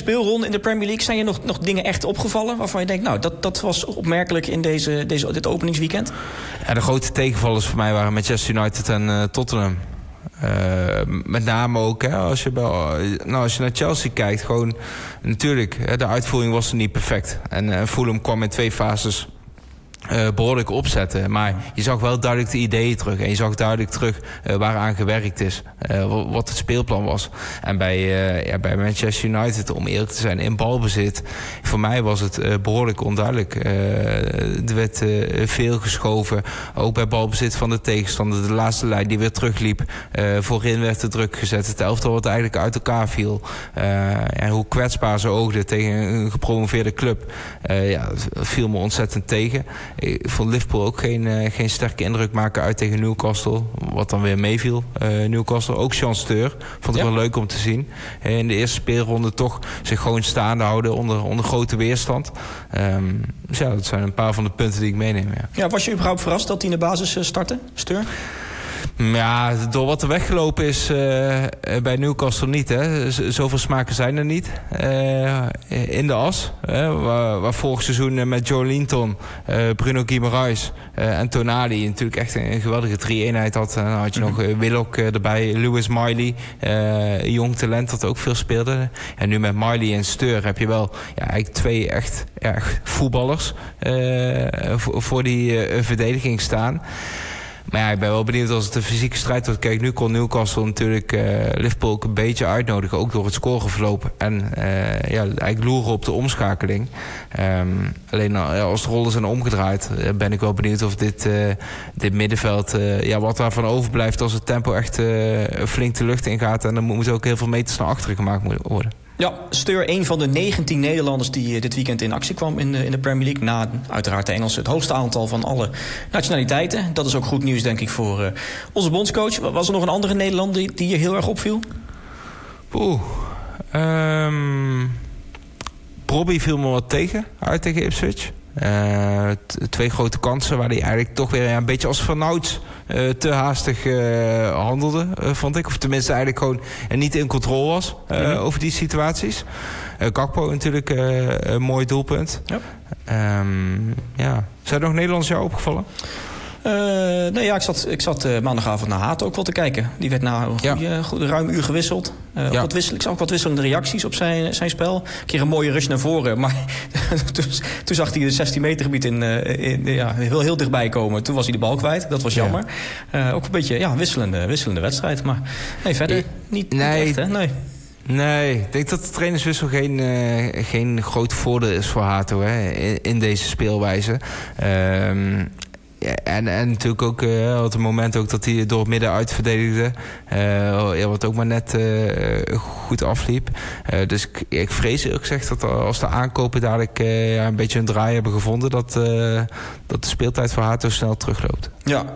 speelronde in de Premier League. Zijn je nog dingen echt opgevallen waarvan je denkt, nou, dat was opmerkelijk in dit openingsweekend? Ja, de grote tegenvallers voor mij waren Manchester United en Tottenham. Met name ook, hè, als je naar Chelsea kijkt, gewoon natuurlijk, de uitvoering was er niet perfect. En Fulham kwam in 2 fases behoorlijk opzetten. Maar je zag wel duidelijk de ideeën terug. En je zag duidelijk terug waaraan gewerkt is. Wat het speelplan was. En bij Manchester United, om eerlijk te zijn, in balbezit, voor mij was het behoorlijk onduidelijk. Er werd veel geschoven. Ook bij balbezit van de tegenstander. De laatste lijn die weer terugliep. Voorin werd de druk gezet. Het elftal wat eigenlijk uit elkaar viel. En hoe kwetsbaar ze oogden tegen een gepromoveerde club. Dat viel me ontzettend tegen. Ik vond Liverpool ook geen sterke indruk maken uit tegen Newcastle. Wat dan weer meeviel. Newcastle, ook Jean Steur. Vond ik wel leuk om te zien. In de eerste speelronde toch zich gewoon staande houden onder grote weerstand. Dus ja, dat zijn een paar van de punten die ik meeneem. Ja, was je überhaupt verrast dat hij in de basis startte, Steur? Ja, door wat er weggelopen is bij Newcastle niet. Hè. Zoveel smaken zijn er niet in de as. Waar vorig seizoen met Joe Linton, Bruno Guimaraes en Tonali natuurlijk echt een geweldige 3-eenheid had. En dan had je nog Willock erbij, Lewis Miley, jong talent dat ook veel speelde. En nu met Miley en Steur heb je wel eigenlijk 2 echt voetballers voor die verdediging staan. Maar ja, ik ben wel benieuwd als het een fysieke strijd wordt. Kijk, nu kon Newcastle natuurlijk Liverpool ook een beetje uitnodigen. Ook door het scoreverloop. En eigenlijk loeren op de omschakeling. Alleen als de rollen zijn omgedraaid, ben ik wel benieuwd of dit middenveld, wat daarvan overblijft als het tempo echt flink de lucht ingaat. En dan moeten ook heel veel meters naar achteren gemaakt worden. Ja, Steur, een van de 19 Nederlanders die dit weekend in actie kwam in de Premier League. Na uiteraard de Engelsen, het hoogste aantal van alle nationaliteiten. Dat is ook goed nieuws, denk ik, voor onze bondscoach. Was er nog een andere Nederlander die je heel erg opviel? Robbie viel me wat tegen Ipswich. 2 grote kansen waar hij eigenlijk toch weer een beetje als vanouds te haastig handelde, vond ik. Of tenminste eigenlijk gewoon niet in controle was over die situaties. Gakpo natuurlijk een mooi doelpunt. Ja. Zijn er nog Nederlands jou opgevallen? Ik zat maandagavond naar Haat ook wel te kijken. Die werd na een ruim uur gewisseld. Ik zag ook wat wisselende reacties op zijn spel. Een keer een mooie rush naar voren. Maar toen zag hij de 16 meter gebied heel dichtbij komen. Toen was hij de bal kwijt. Dat was jammer. Ook een beetje wisselende wedstrijd. Maar verder niet echt, hè? Nee, ik denk dat de trainerswissel geen groot voordeel is voor Hato in deze speelwijze. En natuurlijk ook op het moment ook dat hij door het midden uitverdedigde. Wat ook maar net goed afliep. Dus ik vrees eerlijk gezegd dat als de aankopen dadelijk een beetje een draai hebben gevonden, dat de speeltijd voor Hato snel terugloopt.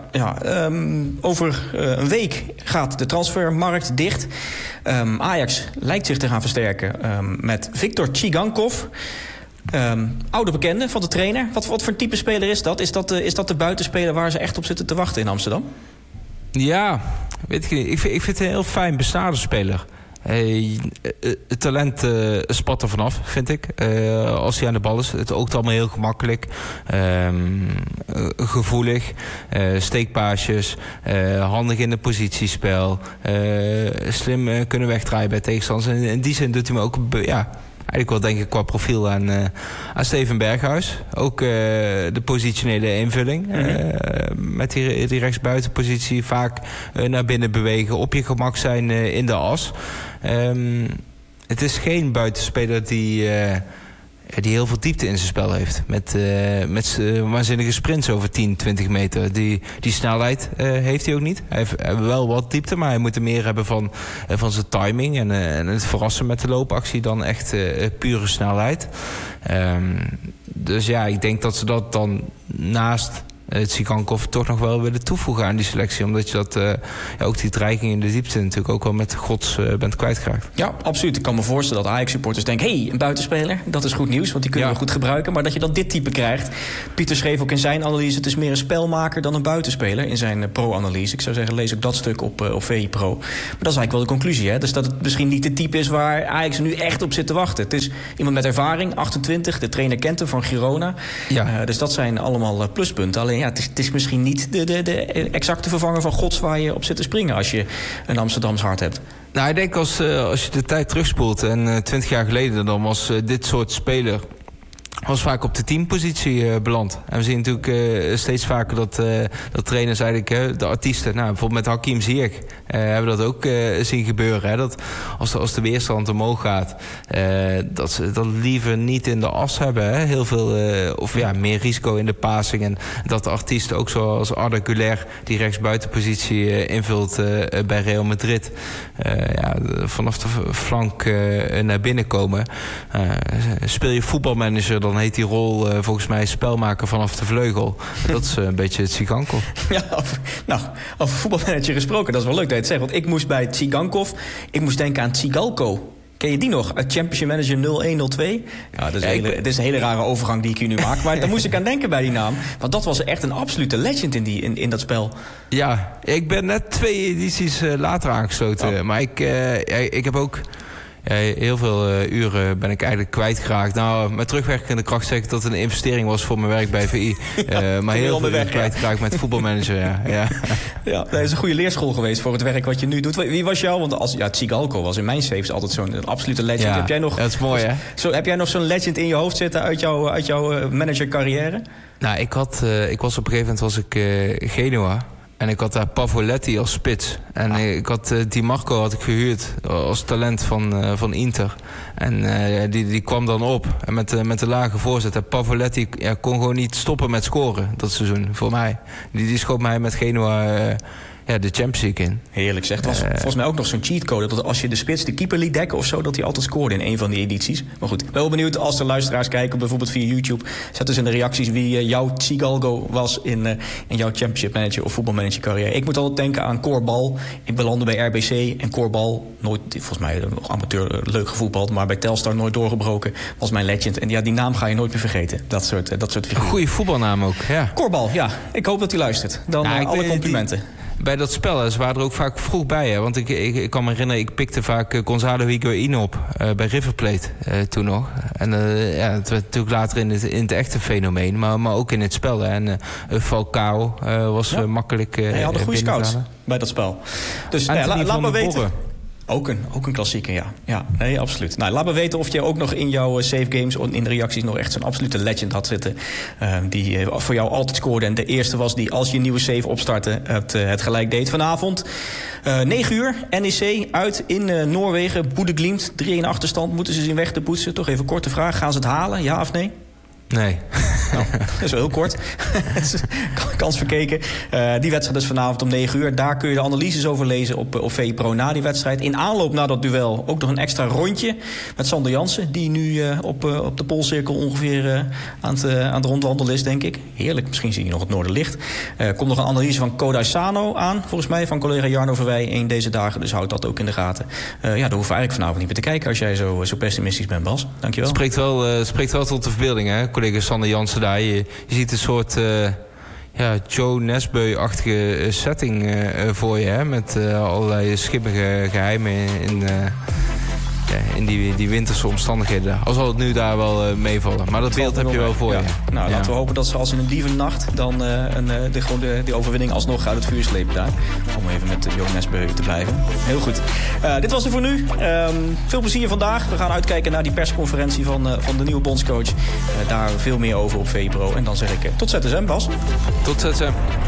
Over een week gaat de transfermarkt dicht. Ajax lijkt zich te gaan versterken met Viktor Tsygankov. Oude bekende van de trainer. Wat voor een type speler is dat? Is dat de buitenspeler waar ze echt op zitten te wachten in Amsterdam? Ja, weet ik niet. Ik vind het een heel fijn bestaande speler. Het talent spat er vanaf, vind ik. Als hij aan de bal is. Het oogt allemaal heel gemakkelijk. Gevoelig. Steekpaasjes. Handig in het positiespel. Slim kunnen wegdraaien bij tegenstanders. En in die zin doet hij me ook eigenlijk wel denk ik qua profiel aan Steven Berghuis. Ook de positionele invulling. Met die rechtsbuitenpositie vaak naar binnen bewegen. Op je gemak zijn in de as. Het is geen buitenspeler die heel veel diepte in zijn spel heeft. Met waanzinnige sprints over 10, 20 meter. Die snelheid heeft hij ook niet. Hij heeft wel wat diepte, maar hij moet er meer hebben van zijn timing en het verrassen met de loopactie dan echt pure snelheid. Dus ja, ik denk dat ze dat dan naast Tsigankov toch nog wel willen toevoegen aan die selectie. Omdat je dat ook die dreiging in de diepte natuurlijk ook wel met gods bent kwijtgeraakt. Ja, absoluut. Ik kan me voorstellen dat Ajax-supporters denken... een buitenspeler, dat is goed nieuws, want die kunnen we goed gebruiken. Maar dat je dan dit type krijgt. Pieter schreef ook in zijn analyse... het is meer een spelmaker dan een buitenspeler in zijn pro-analyse. Ik zou zeggen, lees ook dat stuk op VI Pro. Maar dat is eigenlijk wel de conclusie. Hè? Dus dat het misschien niet de type is waar Ajax nu echt op zit te wachten. Het is iemand met ervaring, 28. De trainer kent hem van Girona. Ja. Dus dat zijn allemaal pluspunten. Alleen het is misschien niet de exacte vervanger van gods waar je op zit te springen als je een Amsterdams hart hebt. Nou, ik denk als je de tijd terugspoelt en 20 jaar geleden dan was dit soort speler was vaak op de teampositie beland. En we zien natuurlijk steeds vaker dat trainers eigenlijk, de artiesten... bijvoorbeeld met Hakim Ziyech hebben we dat ook zien gebeuren. Hè? Dat als de weerstand omhoog gaat... dat ze dat liever niet in de as hebben. Hè? Heel veel, meer risico in de passing. En dat de artiesten ook zoals Arda Güler... die rechtsbuitenpositie invult bij Real Madrid... vanaf de flank naar binnen komen. Speel je voetbalmanager... dan heet die rol volgens mij spelmaker vanaf de vleugel. Dat is een beetje het Tsigankov. Ja, over voetbalmanager gesproken, dat is wel leuk dat je het zegt. Want ik moest bij Tsigankov, ik moest denken aan Tsigalko. Ken je die nog? Uit Championship Manager 01-02? Ja, dat is een hele rare overgang die ik hier nu maak. Maar daar moest ik aan denken bij die naam. Want dat was echt een absolute legend in dat spel. Ja, ik ben net 2 edities later aangesloten. Oh. Maar ik heb ook... heel veel uren ben ik eigenlijk kwijtgeraakt. Nou, met terugwerkende kracht zeg ik dat het een investering was voor mijn werk bij VI. Maar heel veel uren kwijtgeraakt met voetbalmanager. Ja, dat is een goede leerschool geweest voor het werk wat je nu doet. Wie was jou? Want Tsigalko was in mijn saves altijd zo'n absolute legend. Ja, heb jij nog, dat is mooi, hè? Heb jij nog zo'n legend in je hoofd zitten uit jouw managercarrière? Nou, ik was op een gegeven moment Genoa. En ik had daar Pavoletti als spits. En ik had Di Marco had ik gehuurd als talent van Inter. En die kwam dan op. En met de lage voorzet. En Pavoletti kon gewoon niet stoppen met scoren dat seizoen voor mij. Die schoot mij met Genoa... de Champions League in. Heerlijk zeg. Het was volgens mij ook nog zo'n cheatcode... dat als je de spits de keeper liet dekken of zo... dat hij altijd scoorde in een van die edities. Maar goed, wel benieuwd als de luisteraars kijken... bijvoorbeeld via YouTube. Zet dus in de reacties wie jouw Tsigalko was... in jouw Championship Manager of voetbalmanager carrière. Ik moet altijd denken aan Cor Bal. Ik belandde bij RBC en Cor Bal... nooit, volgens mij nog amateur leuk gevoetbald... maar bij Telstar nooit doorgebroken. Was mijn legend. En die naam ga je nooit meer vergeten. Dat soort figuren. Goeie voetbalnaam ook, ja. Cor Bal, ja. Ik hoop dat hij luistert. Dan alle complimenten. Bij dat spel, ze waren er ook vaak vroeg bij. Hè? Want ik kan me herinneren, ik pikte vaak Gonzalo Higuaín op bij River Plate toen nog. En het werd natuurlijk later in het echte fenomeen, maar ook in het spel. Hè? En Falcao was makkelijk hij had een goede scouts bij dat spel. Dus laat me weten. Ook een klassieker, ja. Nee, absoluut. Nou, laat me weten of je ook nog in jouw save games... of in de reacties nog echt zo'n absolute legend had zitten... die voor jou altijd scoorde. En de eerste was die, als je een nieuwe save opstartte... het gelijk deed vanavond. 9 uur, NEC uit in Noorwegen. Bodø/Glimt, 3-1 achterstand. Moeten ze zien weg te poetsen? Toch even korte vraag. Gaan ze het halen, ja of nee? Nee. Nou, dat is wel heel kort. Kans verkeken. Die wedstrijd is vanavond om 9 uur. Daar kun je de analyses over lezen op VI Pro na die wedstrijd. In aanloop naar dat duel ook nog een extra rondje met Sander Jansen... die nu op de Poolcirkel ongeveer aan het rondwandelen is, denk ik. Heerlijk, misschien zie je nog het Noorderlicht. Komt nog een analyse van Kodai Sano aan, volgens mij... van collega Jarno Verwij in deze dagen. Dus houd dat ook in de gaten. Daar hoeven we eigenlijk vanavond niet meer te kijken... als jij zo pessimistisch bent, Bas. Dankjewel. Spreekt wel tot de verbeelding, hè? Collega Sander Jansen daar. Je ziet een soort Joe Nesbø-achtige setting voor je. Hè? Met allerlei schimmige geheimen in die winterse omstandigheden. Al zal het nu daar wel meevallen. Maar dat beeld heb je wel voor je. Nou, laten we hopen dat ze als in een dievennacht... dan de overwinning alsnog uit het vuur slepen daar. Om even met Joe Nesbø te blijven. Heel goed. Dit was het voor nu. Veel plezier vandaag. We gaan uitkijken naar die persconferentie van de nieuwe bondscoach. Daar veel meer over op VI Pro. En dan zeg ik tot ZSM, Bas. Tot ZSM.